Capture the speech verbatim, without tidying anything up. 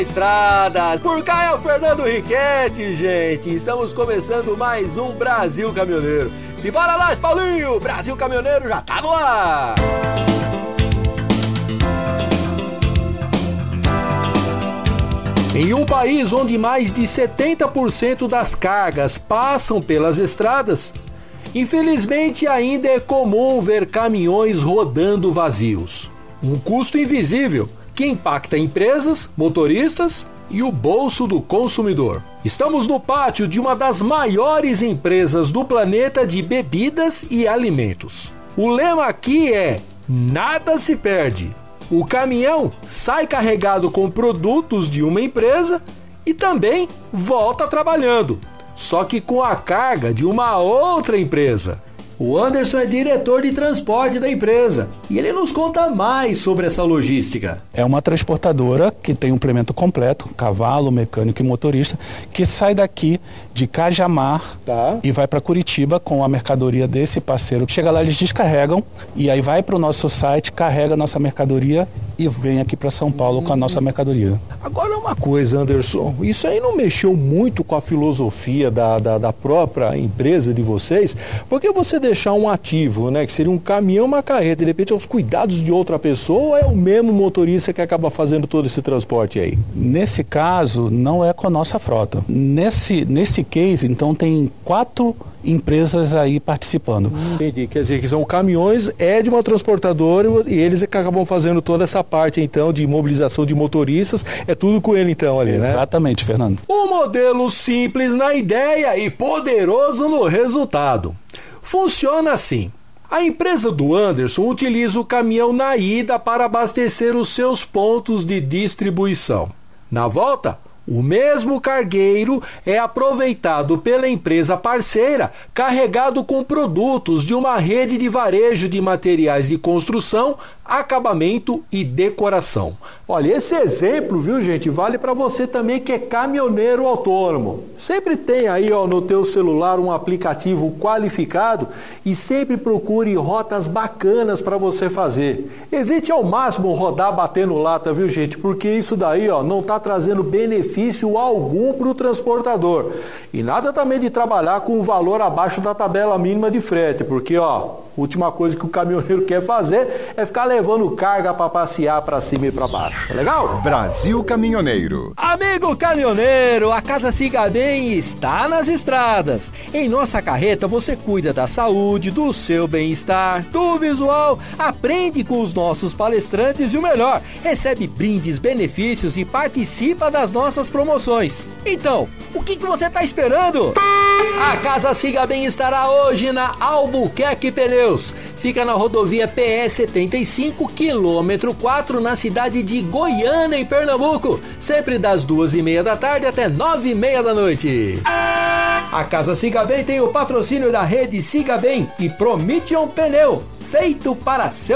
Estradas, por cá é o Fernando Riquetti, gente. Estamos começando mais um Brasil Caminhoneiro. Simbora lá, Paulinho! Brasil Caminhoneiro já tá no ar! Em um país onde mais de setenta por cento das cargas passam pelas estradas, infelizmente ainda é comum ver caminhões rodando vazios. Um custo invisível que impacta empresas, motoristas e o bolso do consumidor. Estamos no pátio de uma das maiores empresas do planeta de bebidas e alimentos. O lema aqui é: nada se perde. O caminhão sai carregado com produtos de uma empresa e também volta trabalhando, só que com a carga de uma outra empresa. O Anderson é diretor de transporte da empresa e ele nos conta mais sobre essa logística. É uma transportadora que tem um implemento completo, cavalo, mecânico e motorista, que sai daqui de Cajamar tá. e vai para Curitiba com a mercadoria desse parceiro. Chega lá, eles descarregam e aí vai para o nosso site, carrega a nossa mercadoria e vem aqui para São Paulo hum. com a nossa mercadoria. Agora uma coisa, Anderson, isso aí não mexeu muito com a filosofia da, da, da própria empresa de vocês? Porque você deixar um ativo, né, que seria um caminhão, uma carreta, de repente aos cuidados de outra pessoa, ou é o mesmo motorista que acaba fazendo todo esse transporte aí? Nesse caso, não é com a nossa frota. Nesse, nesse case, então, tem quatro empresas aí participando. Entendi, quer dizer que são caminhões, é de uma transportadora e eles é que acabam fazendo toda essa parte, então, de mobilização de motoristas, é tudo com ele, então, ali, né? Exatamente, Fernando. Um modelo simples na ideia e poderoso no resultado. Funciona assim. A empresa do Anderson utiliza o caminhão na ida para abastecer os seus pontos de distribuição. Na volta, o mesmo cargueiro é aproveitado pela empresa parceira, carregado com produtos de uma rede de varejo de materiais de construção, acabamento e decoração. Olha, esse exemplo, viu, gente, vale para você também que é caminhoneiro autônomo. Sempre tem aí, ó, no teu celular um aplicativo qualificado e sempre procure rotas bacanas para você fazer. Evite ao máximo rodar batendo lata, viu, gente, porque isso daí, ó, não está trazendo benefício algum para o transportador. E nada também de trabalhar com um valor abaixo da tabela mínima de frete, porque, ó, a última coisa que o caminhoneiro quer fazer é ficar levando carga para passear para cima e para baixo. Legal? Brasil Caminhoneiro. Amigo caminhoneiro, a Casa Siga Bem está nas estradas. Em nossa carreta você cuida da saúde, do seu bem-estar, do visual, aprende com os nossos palestrantes e o melhor, recebe brindes, benefícios e participa das nossas promoções. Então, o que, que você está esperando? A Casa Siga Bem estará hoje na Albuquerque Pneus. Fica na rodovia P E setenta e cinco, quilômetro quatro, na cidade de Goiânia, em Pernambuco. Sempre das duas e meia da tarde até nove e meia da noite. A Casa Siga Bem tem o patrocínio da rede Siga Bem e Prometion Pneu, feito para seu